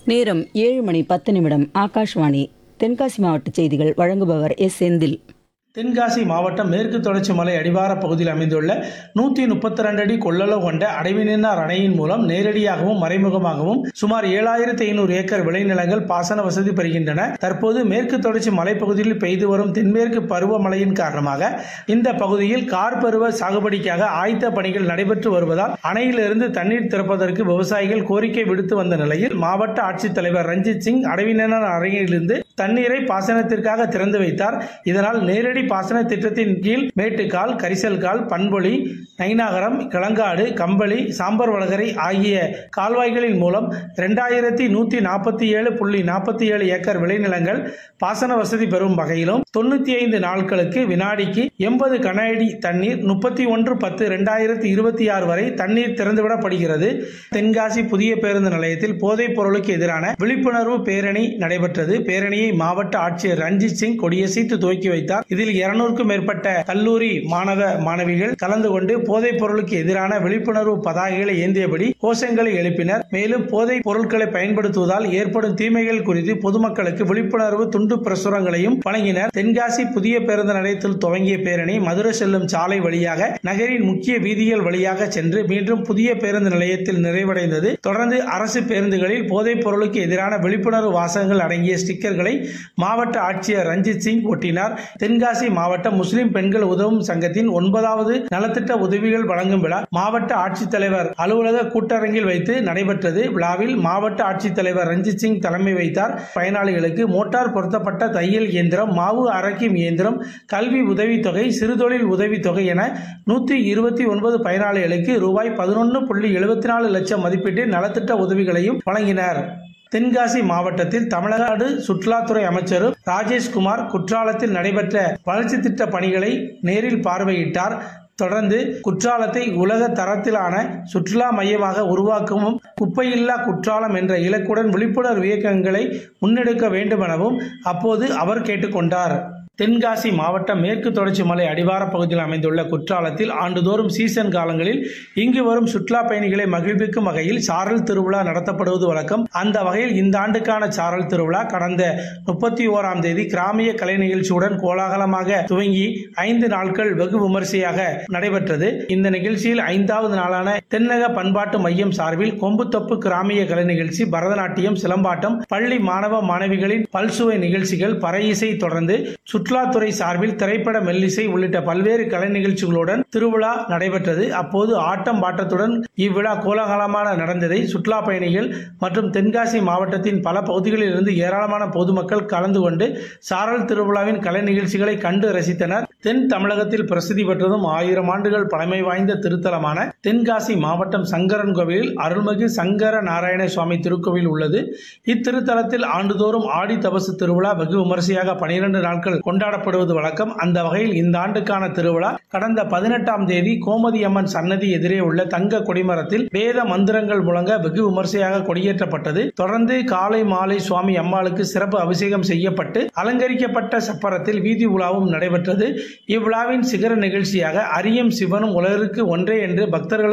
நேரம் 7:10 ஆகாஷ்வாணி. தென்காசி மாவட்ட செய்திகள் வழங்குபவர் எஸ். செந்தில். தென்காசி மாவட்டம் மேற்கு தொடர்ச்சி மலை அடிவார பகுதியில் அமைந்துள்ள 132 அடி கொள்ளளவு கொண்ட அடைவினார் அணையின் மூலம் நேரடியாகவும் மறைமுகமாகவும் சுமார் 7500 ஏக்கர் விளைநிலங்கள் பாசன வசதி பெறுகின்றன. தற்போது மேற்கு தொடர்ச்சி மலைப்பகுதியில் பெய்து வரும் தென்மேற்கு பருவமழையின் காரணமாக இந்த பகுதியில் கார்பருவ சாகுபடிக்காக ஆயத்த பணிகள் நடைபெற்று வருவதால் அணையிலிருந்து தண்ணீர் திறப்பதற்கு விவசாயிகள் கோரிக்கை விடுத்து வந்த நிலையில் மாவட்ட ஆட்சித்தலைவர் ரஞ்சித் சிங் அடைவினார் அணையிலிருந்து தண்ணீரை பாசனத்திற்காக திறந்து வைத்தார். இதனால் நேரடி பாசன திட்டத்தின் கீழ் மேட்டுக்கால், கரிசல்கால், பண்பொழி, நைனாகரம், கிளங்காடு, கம்பளி, சாம்பர் வளகரை ஆகிய கால்வாய்களின் மூலம் 2147.47 ஏக்கர் விளைநிலங்கள் பாசன வசதி பெறும் வகையிலும் 95 நாட்களுக்கு வினாடிக்கு 80 கன அடி தண்ணீர் 31/10/2026 வரை தண்ணீர் திறந்துவிடப்படுகிறது. தென்காசி புதிய பேருந்து நிலையத்தில் போதைப் பொருளுக்கு எதிரான விழிப்புணர்வு பேரணி நடைபெற்றது. பேரணியை மாவட்ட ஆட்சியர் ரஞ்சித் சிங் கொடியசைத்து துவக்கி வைத்தார். இதில் 200க்கும் மேற்பட்ட கல்லூரி மாணவ மாணவிகள் கலந்து கொண்டு போதைப் பொருளுக்கு எதிரான விழிப்புணர்வு பதாகைகளை ஏந்தியபடி கோஷங்களை எழுப்பினர். மேலும் போதைப் பொருட்களை பயன்படுத்துவதால் ஏற்படும் தீமைகள் குறித்து பொதுமக்களுக்கு விழிப்புணர்வு துண்டு பிரசுரங்களையும் வழங்கினர். தென்காசி புதிய பேருந்து நிலையத்தில் துவங்கிய பேரணி மதுரை செல்லும் சாலை வழியாக நகரின் முக்கிய வீதிகள் வழியாக சென்று மீண்டும் புதிய பேருந்து நிலையத்தில் நிறைவடைந்தது. தொடர்ந்து அரசு பேருந்துகளில் போதைப் பொருளுக்கு எதிரான விழிப்புணர்வு வாசகங்கள் அடங்கிய ஸ்டிக்கர்களை மாவட்ட ஆட்சியர் ரஞ்சித் சிங் ஒட்டினார். தென்காசி மாவட்ட முஸ்லிம் பெண்கள் உதவும் சங்கத்தின் 9வது நலத்திட்ட உதவிகள் வழங்கும் விழா மாவட்ட ஆட்சித்தலைவர் அலுவலக கூட்டரங்கில் வைத்து நடைபெற்றது. விழாவில் மாவட்ட ஆட்சித்தலைவர் ரஞ்சித் சிங் தலைமை வைத்தார். பயனாளிகளுக்கு மோட்டார் பொருத்தப்பட்ட தையல் இயந்திரம், மாவு அரைக்கும் இயந்திரம், கல்வி உதவித்தொகை, சிறுதொழில் உதவித்தொகை என 129 பயனாளிகளுக்கு ரூபாய் 11.74 லட்சம் மதிப்பீட்டில் நலத்திட்ட உதவிகளையும் வழங்கினர். தென்காசி மாவட்டத்தில் தமிழ்நாடு சுற்றுலாத்துறை அமைச்சர் ராஜேஷ்குமார் குற்றாலத்தில் நடைபெற்ற வளர்ச்சி திட்ட பணிகளை நேரில் பார்வையிட்டார். தொடர்ந்து குற்றாலத்தை உலக தரத்திலான சுற்றுலா மையமாக உருவாக்கவும் குப்பையில்லா குற்றாலம் என்ற இலக்குடன் விழிப்புணர்வு இயக்கங்களை முன்னெடுக்க வேண்டும் எனவும் அப்போது அவர் கேட்டுக்கொண்டார். தென்காசி மாவட்டம் மேற்கு தொடர்ச்சி மலை அடிவார பகுதியில் அமைந்துள்ள குற்றாலத்தில் ஆண்டுதோறும் சீசன் காலங்களில் இங்கு வரும் சுற்றுலா பயணிகளை மகிழ்விக்கும் வகையில் சாரல் திருவிழா நடத்தப்படுவது வழக்கம். அந்த வகையில் இந்த ஆண்டுக்கான சாரல் திருவிழா கடந்த 31ஆம் தேதி கிராமிய கலை நிகழ்ச்சியுடன் கோலாகலமாக துவங்கி 5 நாட்கள் வெகு விமரிசையாக நடைபெற்றது. இந்த நிகழ்ச்சியில் 5வது நாளான தென்னக பண்பாட்டு மையம் சார்பில் கொம்புத்தொப்பு கிராமிய கலை நிகழ்ச்சி, பரதநாட்டியம், சிலம்பாட்டம், பள்ளி மாணவ மாணவிகளின் பல்சுவை நிகழ்ச்சிகள், பறை இசை, தொடர்ந்து சுற்றுலாத்துறை சார்பில் திரைப்பட, மெல்லிசை உள்ளிட்ட பல்வேறு கலை நிகழ்ச்சிகளுடன் திருவிழா நடைபெற்றது. அப்போது ஆட்டம் பாட்டத்துடன் இவ்விழா கோலாகலமாக நடந்ததை சுற்றுலா பயணிகள் மற்றும் தென்காசி மாவட்டத்தின் பல பகுதிகளில் இருந்து ஏராளமான பொதுமக்கள் கலந்து கொண்டு சாரல் திருவிழாவின் கலை நிகழ்ச்சிகளை கண்டு ரசித்தனர். தென் தமிழகத்தில் பிரசித்தி பெற்றதும் 1000 ஆண்டுகள் பழமை வாய்ந்த திருத்தலமான தென்காசி மாவட்டம் சங்கரன் கோவிலில் அருள்மிகு சங்கர நாராயண சுவாமி திருக்கோவில் உள்ளது. இத்திருத்தலத்தில் ஆண்டுதோறும் ஆடி தபசு திருவிழா வெகு விமரிசையாக 12 நாட்கள் கொண்டாடப்படுவது வழக்கம். அந்த வகையில் இந்த ஆண்டுக்கான திருவிழா கடந்த 18ஆம் தேதி கோமதி அம்மன் சன்னதி எதிரே உள்ள தங்க கொடிமரத்தில் வேத மந்திரங்கள் முழங்க வெகு விமரிசையாக கொடியேற்றப்பட்டது. தொடர்ந்து காலை மாலை சுவாமி அம்மாளுக்கு சிறப்பு அபிஷேகம் செய்யப்பட்டு அலங்கரிக்கப்பட்ட சப்பரத்தில் வீதி உலாவும் நடைபெற்றது. இவ்விழாவின் சிகர நிகழ்ச்சியாக அரியும் சிவனும் உலகிற்கு ஒன்றே என்று பக்தர்களுக்கு